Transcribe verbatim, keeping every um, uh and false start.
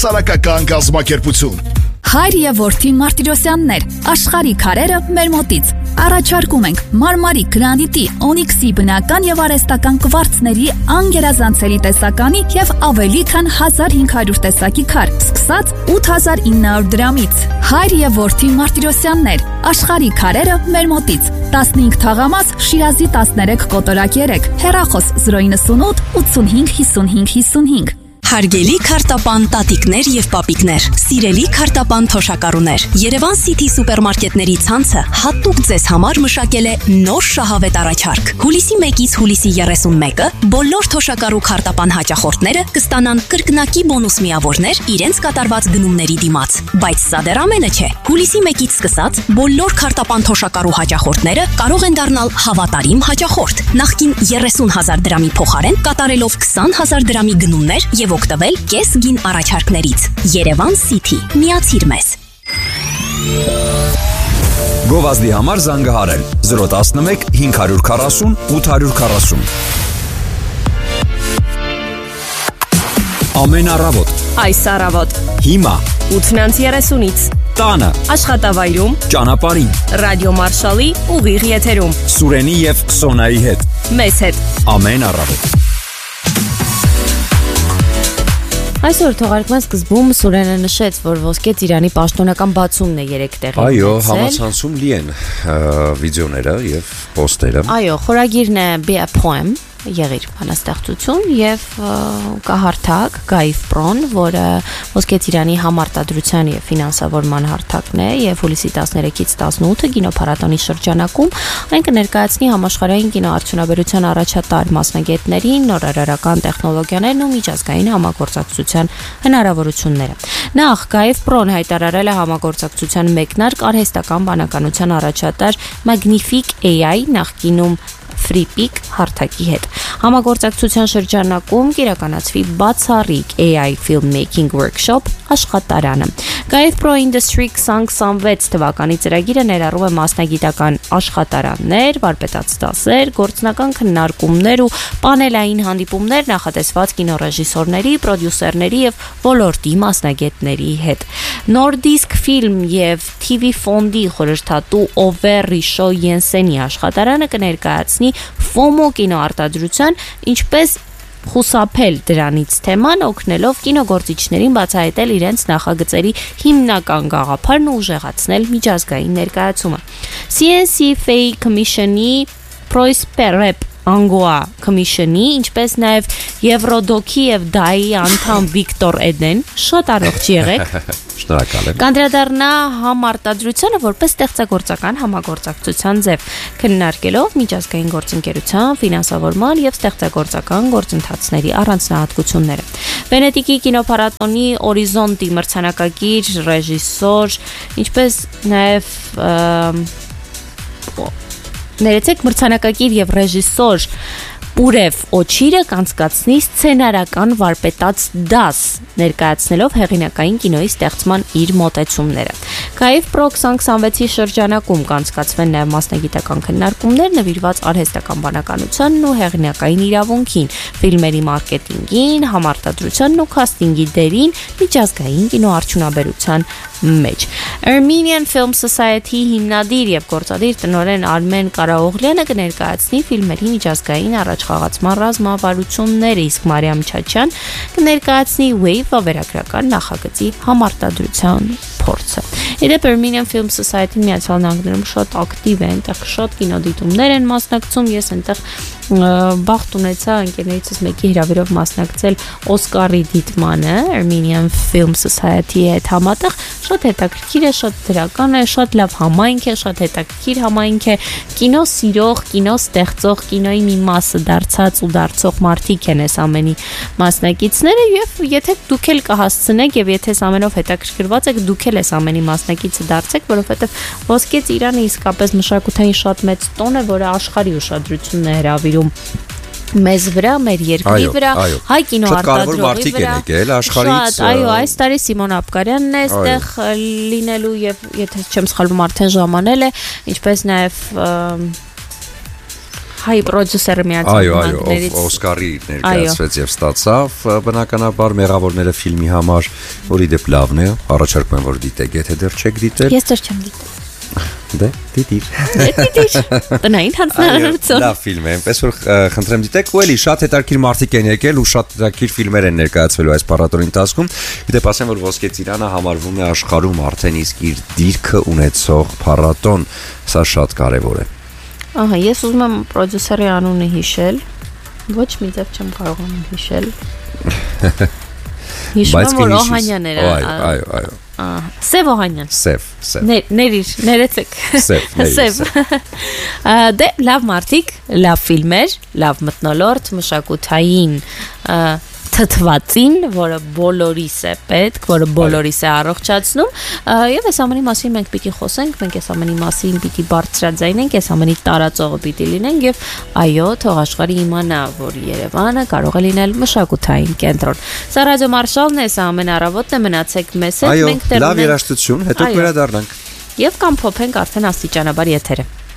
Հասարակական կազմակերպություն։ Հայր եւ որդի Մարտիրոսյաններ, աշխարհի քարերը մեր մոտից։ Առաջարկում ենք մարմարի, գրանիտի, օնիքսի բնական եւ արհեստական կվարցների անգերազանցելի տեսականի եւ ավելի քան հազար հինգ հարյուր տեսակի քար, սկսած ութ հազար ինը հարյուր դրամից։ Հայր եւ որդի Մարտիրոսյաններ, աշխարհի քարերը մեր մոտից։ տասնհինգ թաղամաս, Շիրազի տասներեք կոտորակ երեք, հեռախոս զրո իննսունութ ութսունհինգ հիսունհինգ հիսունհինգ։ Հարգելի քարտապան տատիկներ եւ պապիկներ, սիրելի քարտապան թոշակառուներ, Երևան City սուպերմարկետների ցանցը հատուկ ձեզ համար մշակել է նոր շահավետ առաջարկ։ Հուլիսի մեկից հուլիսի երեսունմեկը բոլոր թոշակառու քարտապան հաճախորդները կստանան կրկնակի բոնուս միավորներ իրենց կատարված գնումների դիմաց։ Բայց սա դեռ ամենը չէ։ Հուլիսի մեկից սկսած բոլոր քարտապան թոշակառու հաճախորդները կարող են դառնալ հավատարիմ հաճախորդ։ Նախկին երեսուն հազար դրամի փոխարեն կատարելով քսան հազար դրամի գնումներ եւ օգտվել կես գին առաջարկներից։ Երևան City, միացիր մեզ։ Գովազդի համար զանգահարել զրո տասնմեկ հինգ հարյուր քառասուն ութ հարյուր քառասուն։ Ամեն առավոտ։ Այս առավոտ։ Հիմա ութնանց երեսունից։ Տանը։ Աշխատավայրում։ Ճանապարհին։ Ռադիո Մարշալի ուղիղ եթերում։ Սուրենի եւ Սոնայի հետ։ Մեզ հետ։ Ամեն առավոտ։ Այսօր թողարկման սկզբում Սուրենը նշեց, որ Ոսկե Ծիրանի պաշտոնական բացումն է երեք տեղի ունեցել։ Այո, համացանցում լի են վիդեոները եւ պոստերը։ Այո, խորագիրն է Be a Poem, եղիր բանաստեղծություն եւ կահարթակ Գայվ Պրոն, որը Ոսկե Ծիրանի համարտադրության եւ ֆինանսավորման հարթակն է եւ հուլիսի տասներեքից տասնութը կինոփառատոնի շրջանակում այն կներկայացնի համաշխարհային կինոարդյունաբերության առաջատար մասնագետներին նորարարական տեխնոլոգիաներն ու միջազգային համագործակցության հնարավորությունները։ Նախ Գայվ Պրոն հայտարարել է համագործակցության մեկնարկ արհեստական բանականության առաջատար Magnific A I նախկինում Freepik հարթակի հետ։ Համագործակցության շրջանակում կիրականացվի բացառիկ A I Filmmaking Workshop աշխատարանը։ Գայվ Pro Industry քսան քսանվեց թվականի ծրագիրը ներառում է մասնագիտական աշխատարաններ, վարպետաց դասեր, գործնական քննարկումներ ու պանելային հանդիպումներ նախատեսված կինոռեժիսորների, պրոդյուսերների եւ ոլորտի մասնագետների հետ։ Nordisk Film եւ T V ֆոնդի խորհրդատու Ove Risho Jensen-ի աշխատարանը կներկայացնի ֆոմո կինոարտադրության, ինչպես խուսափել դրանից թեման, օգնելով կինոգործիչներին բացահայտել իրենց նախագծերի հիմնական գաղափարն ու ուժեղացնել միջազգային ներկայացումը։ C N C F A Commission-ի Prosperep Angoa Commission-ի, ինչպես նաև Եվրոդոկի եւ Դայի անդամ Վիկտոր Էդեն, շատ առողջ եղեք։ Շնորհակալ եմ։ Կանդրադառնա համարտադրությանը որպես ստեղծագործական համագործակցության ձև, քննարկելով միջազգային գործընկերության, ֆինանսավորման եւ ստեղծագործական գործընթացների առանձնահատկությունները։ Վենետիկի կինոփառատոնի Օրիզոնտի մրցանակակիր ռեժիսոր, ինչպես նաև ներեցեք մրցանակակիր եւ ռեժիսոր Պուրև Օչիրը կանցկացնի սցենարական վարպետաց դաս, ներկայացնելով հեղինակային կինոյի ստեղծման իր մոտեցումները։ Գայվ Pro քսան քսանվեցի շրջանակում կանցկացվեն նաև մասնագիտական քննարկումներ նվիրված արհեստական բանականությանն ու հեղինակային իրավունքին, ֆիլմերի մարքեթինգին, համարտադրությանն ու քաստինգի դերին միջազգային կինոարդյունաբերության մեջ։ Armenian Film Society հիմնադիր եւ գործադիր տնօրեն Արմեն Կարաօղլյանը կներկայացնի ֆիլմերի միջազգային առաջխաղացման ռազմավարությունները, իսկ Մարիամ Չաչյան կներկայացնի Wave վավերագրական նախագծի համարտադրության փորձը։ Իդեպ Armenian Film Society-ն Միացյալ Նահանգներում շատ ակտիվ է, այնտեղ շատ կինոդիտումներ են մասնակցում, ես այնտեղ բախտ ունեցա ընկերներիցս մեկի հրավերով մասնակցել Օսկարի դիտմանը Armenian Film Society-ի հետ համատեղ, շատ հետաքրքիր է, շատ դրական է, շատ լավ համայնք է, շատ հետաքրքիր համայնք է, կինո սիրող, կինո ստեղծող, կինոյի մի մասը դարձած ու դարձող մարդիկ են այս ամենի մասնակիցները եւ եթե դուք էլ կհասցնեք եւ եթե այս ամենով հետաքրքրված եք, դուք էլ այս ամենի մասնակիցը դարձեք, որովհետեւ Ոսկե Ծիրանը իսկապես մշակութային շատ մեծ տոն է, որը աշխարհի ուշադրությունն է հրավիրում մեզ վրա, մեր երկրի վրա, հայ կինոարտադրողի վրա։ Շատ, այո, այս տարի Սիմոն Աբկարյանն է այստեղ լինելու եւ եթե չեմ սխալվում արդեն ժամանել է, ինչպես նաեւ հայ պրոդյուսերը միացան Այո, այո, նահանգներից։ Օսկարի ներկայացվեց եւ ստացավ, բնականաբար մեղավորները ֆիլմի համար, որի դեպ լավն է, առաջարկում եմ որ դիտեք, եթե դեռ չեք դիտել։ Ես դեռ չեմ դիտել։ Դե, դիտիր։ Դիտիր։ Տնային հանձնարարություն։ Լավ ֆիլմ է, այնպես որ խնդրեմ դիտեք, ու էլի շատ հետաքրքիր մարդիկ են եկել ու շատ հետաքրքիր ֆիլմեր են ներկայացվելու այս փառատոնի ընթացքում։ Դե ասեմ, որ Ոսկե ծիրանը համարվում է աշխարհում արդեն իսկ իր դիրքը ունեցող փառատոն, սա շատ կարևոր է։ Ահա, ես ուզում եմ պրոդյուսերի անունը հիշել, ոչ մի ձև չեմ կարողանում հիշել։ Հիշում եմ, որ Օհանյանն էր։ Այո, այո, այո։ Սև Օհանյան։ Սև, սև։ Ներիր, ներեցեք։ Սև, Սև։ Դե լավ մարդիկ, լավ ֆիլմեր, լավ մթնոլորտ, մշակութային թթվածին, որը բոլորիս է պետք, որը բոլորիս է առողջացնում, եւ այս ամենի մասին մենք պիտի խոսենք, մենք այս ամենի մասին պիտի բարձրաձայնենք, այս ամենի տարածողը պիտի լինենք եւ այո, թող աշխարհը իմանա, որ Երևանը կարող է լինել մշակութային կենտրոն։ Սա ռադիո Մարշալն է, սա ամեն առավոտն է, մնացեք մեզ հետ, մենք դեռ լավ երաժշտություն, հետո կվերադառնանք եւ կամ փոփենք արդեն աստիճանաբար եթերը։